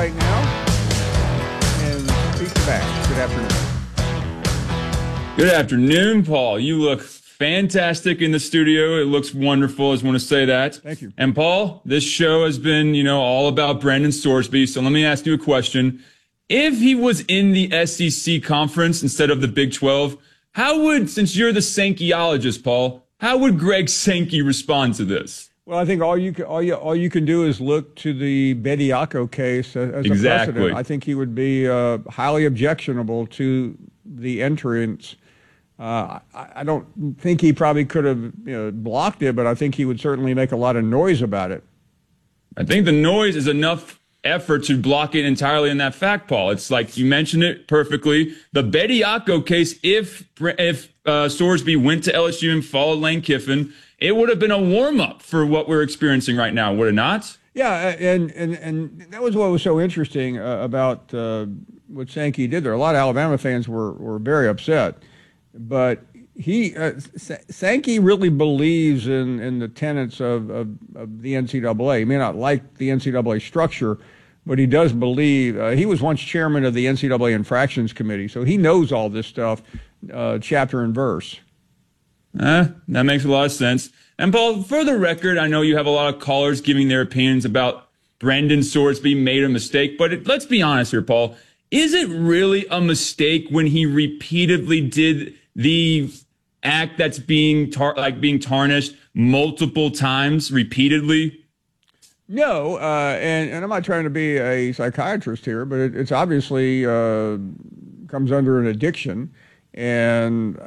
right now and speak back. Good afternoon. Good afternoon, Paul. You look fantastic in the studio. It looks wonderful. I just want to say that. Thank you. And Paul, this show has been, all about Brendan Sorsby. So let me ask you a question. If he was in the SEC conference instead of the Big 12, since you're the Sankeyologist, Paul, how would Greg Sankey respond to this? Well, I think all you can do is look to the Bediako case as a precedent. I think he would be highly objectionable to the entrance. I don't think he probably could have blocked it, but I think he would certainly make a lot of noise about it. I think the noise is enough effort to block it entirely in that fact, Paul. It's like you mentioned it perfectly. The Bediako case, if Sorsby went to LSU and followed Lane Kiffin, it would have been a warm-up for what we're experiencing right now, would it not? Yeah, and that was what was so interesting about what Sankey did there. A lot of Alabama fans were very upset. But Sankey really believes in the tenets of the NCAA. He may not like the NCAA structure, but he does believe. He was once chairman of the NCAA Infractions Committee, so he knows all this stuff, chapter and verse. That makes a lot of sense. And Paul, for the record, I know you have a lot of callers giving their opinions about Brendan Sorsby made a mistake, but let's be honest here, Paul. Is it really a mistake when he repeatedly did the act that's being tarnished multiple times repeatedly? No, and I'm not trying to be a psychiatrist here, but it's obviously comes under an addiction, and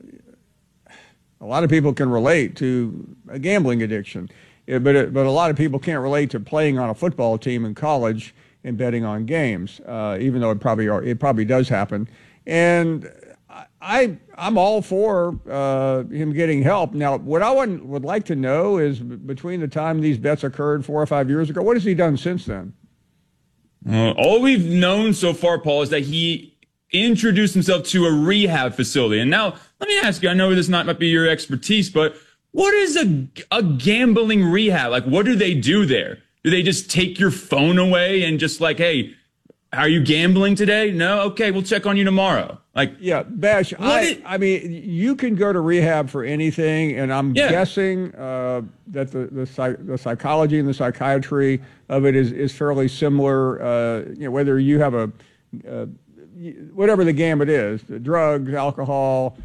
a lot of people can relate to a gambling addiction, but a lot of people can't relate to playing on a football team in college and betting on games, even though it probably does happen. And I'm all for him getting help. Now, what I would like to know is between the time these bets occurred 4 or 5 years ago, what has he done since then? All we've known so far, Paul, is that he introduced himself to a rehab facility. And now, let me ask you, I know this might be your expertise, but what is a gambling rehab? Like, what do they do there? Do they just take your phone away and just like, hey, are you gambling today? No? Okay, we'll check on you tomorrow. Yeah, Bash, I mean, you can go to rehab for anything, and I'm guessing that the psychology and the psychiatry of it is fairly similar. Whether you have whatever the gambit is, drugs, alcohol,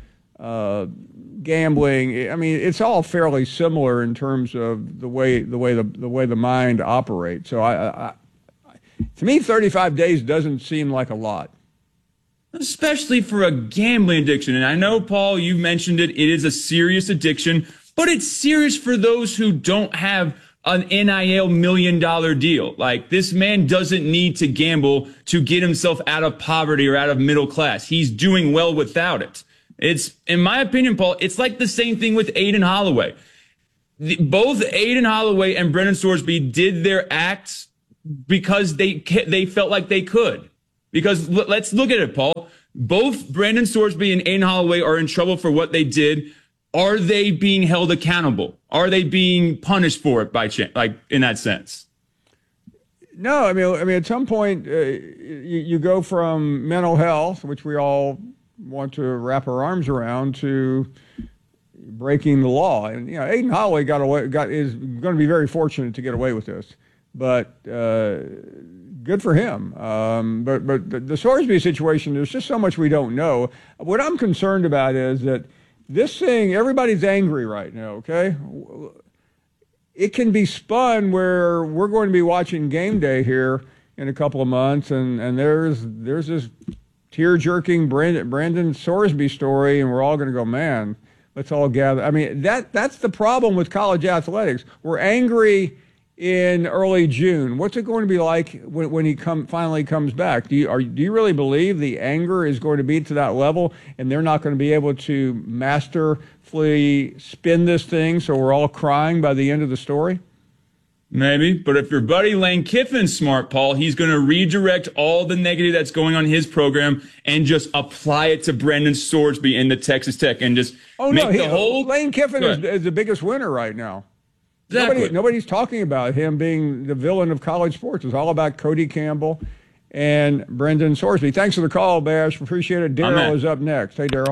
gambling. I mean, it's all fairly similar in terms of the way the mind operates. So to me, 35 days doesn't seem like a lot. Especially for a gambling addiction. And I know, Paul, you mentioned it. It is a serious addiction, but it's serious for those who don't have an NIL $1 million deal. Like, this man doesn't need to gamble to get himself out of poverty or out of middle class. He's doing well without it. It's, in my opinion, Paul, it's like the same thing with Aiden Holloway. Both Aiden Holloway and Brendan Sorsby did their acts because they felt like they could. Because let's look at it, Paul. Both Brendan Sorsby and Aiden Holloway are in trouble for what they did. Are they being held accountable? Are they being punished for it in that sense? No, I mean, at some point, you go from mental health, which we all want to wrap our arms around, to breaking the law. And Aiden Holloway is going to be very fortunate to get away with this, but good for him. But the Sorsby situation, there's just so much we don't know. What I'm concerned about is that this thing, everybody's angry right now. Okay, it can be spun where we're going to be watching game day here in a couple of months, and there's this tear-jerking Brendan Sorsby story, and we're all going to go, man, let's all gather. I mean, that's the problem with college athletics. We're angry in early June. What's it going to be like when he finally comes back? Do you really believe the anger is going to be to that level, and they're not going to be able to masterfully spin this thing so we're all crying by the end of the story? Maybe, but if your buddy Lane Kiffin's smart, Paul, he's going to redirect all the negative that's going on in his program and just apply it to Brendan Sorsby in the Texas Tech and just Lane Kiffin is the biggest winner right now. Exactly. Nobody's talking about him being the villain of college sports. It's all about Cody Campbell and Brendan Sorsby. Thanks for the call, Bash. Appreciate it. Daryl is up next. Hey, Daryl.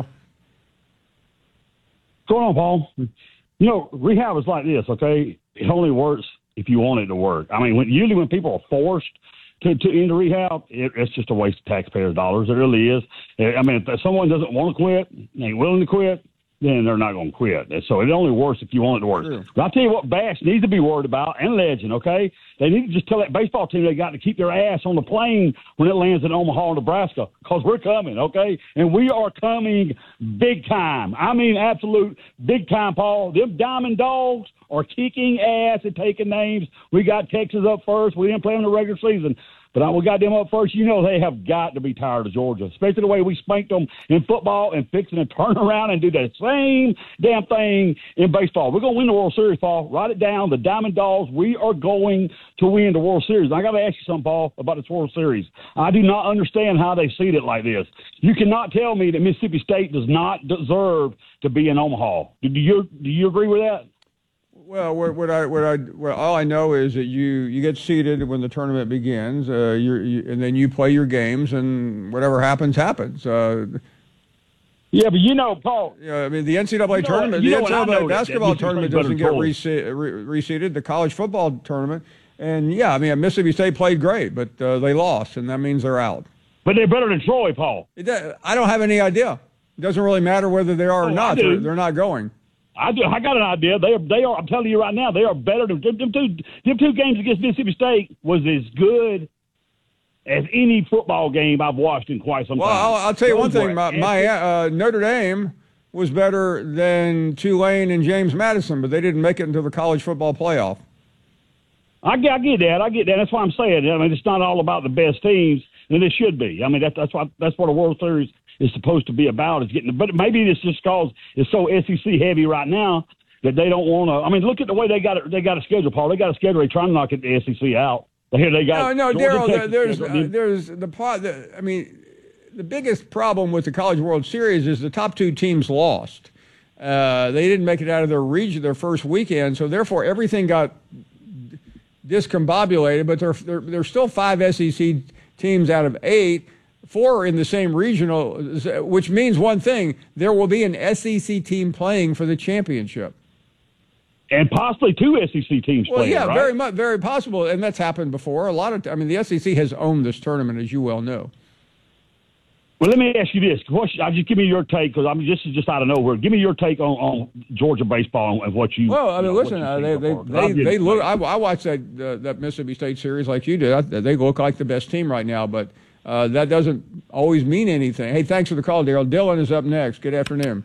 What's going on, Paul? You know, rehab is like this, okay? It only works if you want it to work. I mean, usually when people are forced to into rehab, it's just a waste of taxpayers' dollars. It really is. I mean, if someone doesn't want to quit, ain't willing to quit, then they're not going to quit. And so it only works if you want it to work. True. But I'll tell you what Bash needs to be worried about, and Legend, okay? They need to just tell that baseball team they got to keep their ass on the plane when it lands in Omaha, Nebraska, because we're coming, okay? And we are coming big time. I mean, absolute big time, Paul. Them Diamond Dogs are kicking ass and taking names. We got Texas up first. We didn't play them in the regular season. But we got them up first. You know they have got to be tired of Georgia, especially the way we spanked them in football and fixing to turn around and do the same damn thing in baseball. We're going to win the World Series, Paul. Write it down. The Diamond Dogs, we are going to win the World Series. I got to ask you something, Paul, about this World Series. I do not understand how they seed it like this. You cannot tell me that Mississippi State does not deserve to be in Omaha. Do you agree with that? Well, all I know is that you get seated when the tournament begins, and then you play your games, and whatever happens, happens. Yeah, but you know, Paul. Yeah, I mean the NCAA tournament, the NCAA basketball tournament doesn't get reseeded. The college football tournament, and yeah, I mean Mississippi State played great, but they lost, and that means they're out. But they're better than Troy, Paul. I don't have any idea. It doesn't really matter whether they are or not. They're not going. I got an idea. They are. I'm telling you right now, they are better than them two games against Mississippi State was as good as any football game I've watched in quite some time. Well, I'll tell you one thing. My Notre Dame was better than Tulane and James Madison, but they didn't make it into the college football playoff. I get that. That's why I'm saying. I mean, it's not all about the best teams, and it should be. I mean, that's what a World Series is supposed to be about, is getting. But maybe it's just because it's so SEC heavy right now that they don't want to. I mean, look at the way they got a schedule, Paul. They got a schedule. They trying to knock the SEC out. They got no, Daryl. There's the part. I mean, the biggest problem with the College World Series is the top two teams lost. They didn't make it out of their region their first weekend, so therefore everything got discombobulated. But there's still 5 SEC teams out of 8. 4 in the same regional, which means one thing: there will be an SEC team playing for the championship, and possibly 2 SEC teams. Well, playing, yeah, right? very possible, and that's happened before. The SEC has owned this tournament, as you well know. Well, let me ask you this: just give me your take, because this is just out of nowhere. Give me your take on Georgia baseball and what you. Well, I mean, listen, they look. I watched that Mississippi State series like you did. They look like the best team right now, but. That doesn't always mean anything. Hey, thanks for the call, Daryl. Dylan is up next. Good afternoon.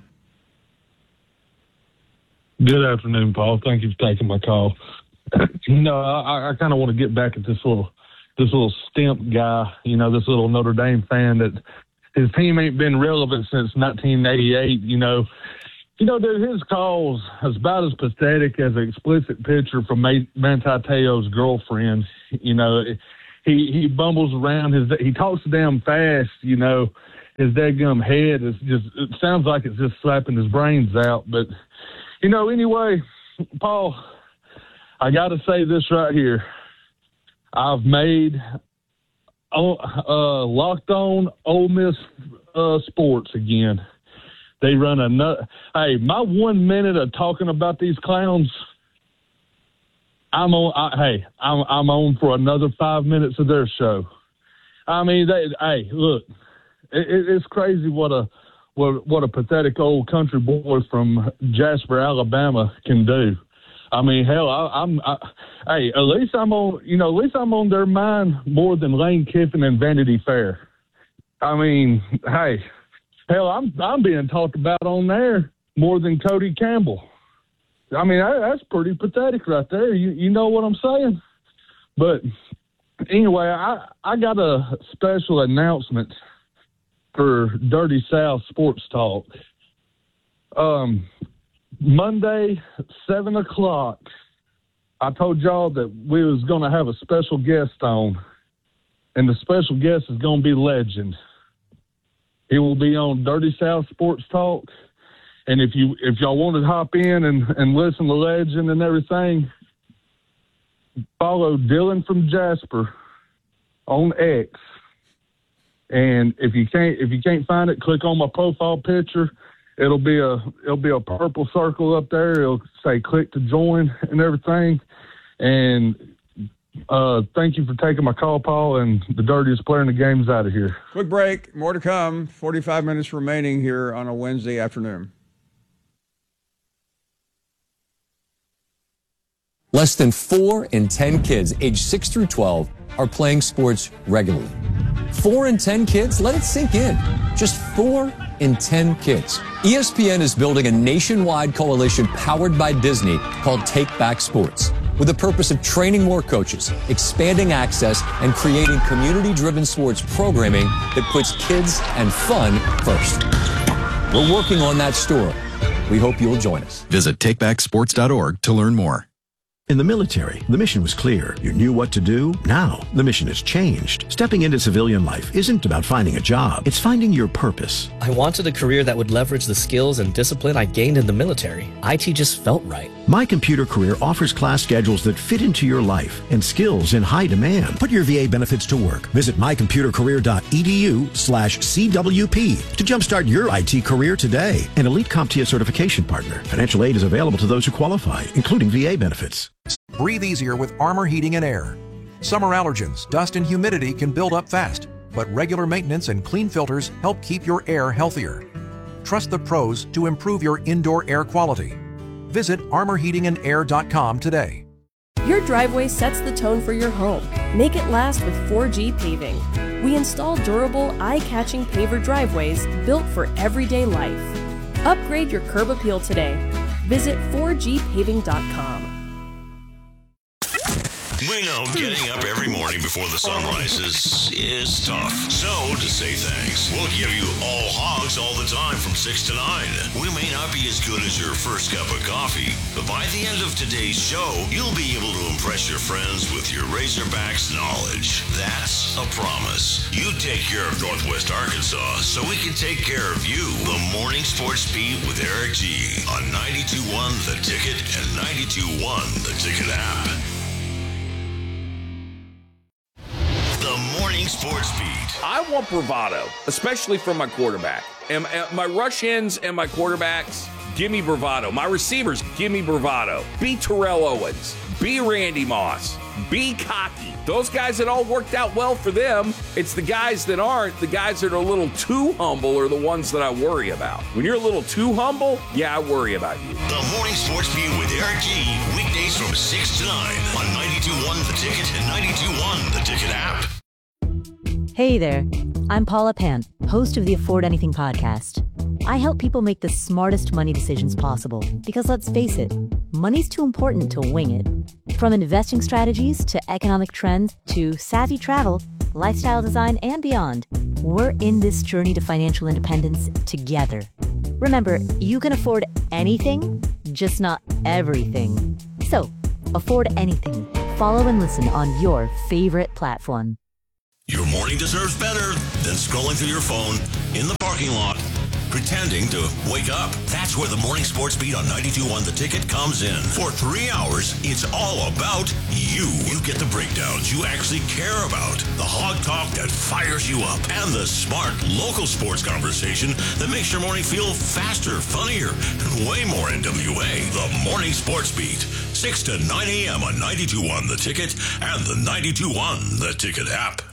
Good afternoon, Paul. Thank you for taking my call. I kind of want to get back at this little Stimp guy, this little Notre Dame fan that his team ain't been relevant since 1988, dude, his calls is about as pathetic as an explicit picture from Manti Te'o's girlfriend, He bumbles around. He talks damn fast, His dadgum head it sounds like it's just slapping his brains out. But, anyway, Paul, I got to say this right here. I've made Locked On Ole Miss Sports again. They run hey, my 1 minute of talking about these clowns, I'm on for another 5 minutes of their show. I mean, look, it's crazy what a pathetic old country boy from Jasper, Alabama can do. I mean, hell, at least I'm on their mind more than Lane Kiffin and Vanity Fair. I mean, hey, hell, I'm being talked about on there more than Cody Campbell. I mean, that's pretty pathetic right there. You know what I'm saying? But anyway, I got a special announcement for Dirty South Sports Talk. Monday, 7 o'clock, I told y'all that we was going to have a special guest on, and the special guest is going to be Legend. He will be on Dirty South Sports Talk. And if y'all want to hop in and listen to Legend and everything, follow Dylan from Jasper on X. And if you can't find it, click on my profile picture. It'll be a purple circle up there. It'll say click to join and everything. And thank you for taking my call, Paul, and the dirtiest player in the game is out of here. Quick break. More to come. 45 minutes remaining here on a Wednesday afternoon. Less than 4 in 10 kids aged 6 through 12 are playing sports regularly. 4 in 10 kids? Let it sink in. Just 4 in 10 kids. ESPN is building a nationwide coalition powered by Disney called Take Back Sports, with the purpose of training more coaches, expanding access, and creating community-driven sports programming that puts kids and fun first. We're working on that story. We hope you'll join us. Visit takebacksports.org to learn more. In the military, the mission was clear. You knew what to do. Now, the mission has changed. Stepping into civilian life isn't about finding a job. It's finding your purpose. I wanted a career that would leverage the skills and discipline I gained in the military. IT just felt right. My Computer Career offers class schedules that fit into your life and skills in high demand. Put your VA benefits to work. Visit mycomputercareer.edu/CWP to jumpstart your IT career today. An elite CompTIA certification partner. Financial aid is available to those who qualify, including VA benefits. Breathe easier with Armor Heating and Air. Summer allergens, dust, and humidity can build up fast, but regular maintenance and clean filters help keep your air healthier. Trust the pros to improve your indoor air quality. Visit armorheatingandair.com today. Your driveway sets the tone for your home. Make it last with 4G Paving. We install durable, eye-catching paver driveways built for everyday life. Upgrade your curb appeal today. Visit 4gpaving.com. We know getting up every morning before the sun rises is tough. So, to say thanks, we'll give you all hogs all the time from 6 to 9. We may not be as good as your first cup of coffee, but by the end of today's show, you'll be able to impress your friends with your Razorbacks knowledge. That's a promise. You take care of Northwest Arkansas so we can take care of you. The Morning Sports Beat with Eric G. on 92.1 The Ticket and 92.1 The Ticket app. The Morning Sports Beat. I want bravado, especially from my quarterback. And my rush ends and my quarterbacks, give me bravado. My receivers, give me bravado. Be Terrell Owens. Be Randy Moss. Be cocky. Those guys that all worked out well for them, it's the guys that aren't, the guys that are a little too humble are the ones that I worry about. When you're a little too humble, yeah, I worry about you. The Morning Sports Beat with Eric G. Weekdays from 6 to 9 on 92.1 The Ticket and 92.1 The Ticket app. Hey there, I'm Paula Pant, host of the Afford Anything podcast. I help people make the smartest money decisions possible because, let's face it, money's too important to wing it. From investing strategies to economic trends to savvy travel, lifestyle design, and beyond, we're in this journey to financial independence together. Remember, you can afford anything, just not everything. So, afford anything. Follow and listen on your favorite platform. Your morning deserves better than scrolling through your phone in the parking lot, pretending to wake up. That's where the Morning Sports Beat on 92.1 The Ticket comes in. For 3 hours, it's all about you. You get the breakdowns you actually care about, the hog talk that fires you up, and the smart local sports conversation that makes your morning feel faster, funnier, and way more NWA. The Morning Sports Beat, 6 to 9 a.m. on 92.1 The Ticket and the 92.1 The Ticket app.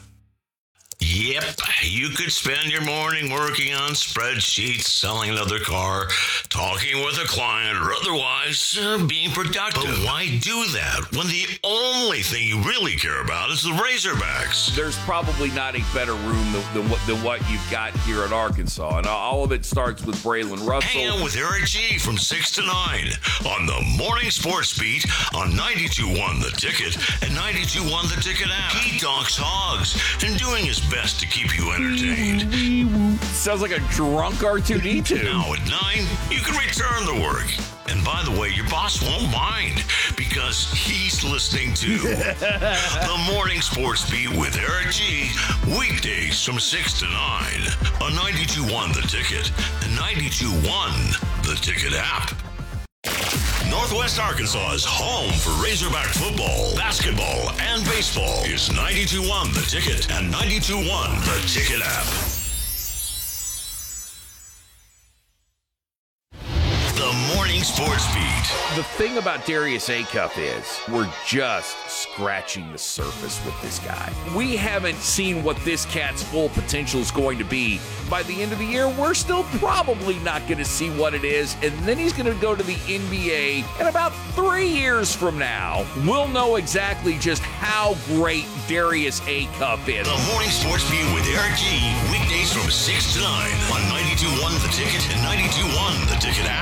Yep, you could spend your morning working on spreadsheets, selling another car, talking with a client, or otherwise being productive. But why do that when the only thing you really care about is the Razorbacks? There's probably not a better room than what you've got here in Arkansas. And all of it starts with Braylon Russell. Hang out with Eric G. from 6 to 9 on the Morning Sports Beat on 92.1 The Ticket and 92.1 The Ticket app. He talks hogs and doing his best to keep you entertained. Sounds like a drunk R2-D2. Now at 9, you can return to work. And by the way, your boss won't mind because he's listening to the Morning Sports Beat with Eric G. Weekdays from 6 to 9 on 92.1 The Ticket and 92.1 The Ticket app. Northwest Arkansas's home for Razorback football, basketball, and baseball is 92.1 The Ticket and 92.1 The Ticket app. The Morning Sports Beat. The thing about Darius Acuff is we're just scratching the surface with this guy. We haven't seen what this cat's full potential is going to be. By the end of the year, we're still probably not going to see what it is, and then he's going to go to the NBA, and about 3 years from now, we'll know exactly just how great Darius Acuff is. The Morning Sports Beat with Eric G. Weekdays from 6 to 9 on 92.1 The Ticket and 92.1 The Ticket app.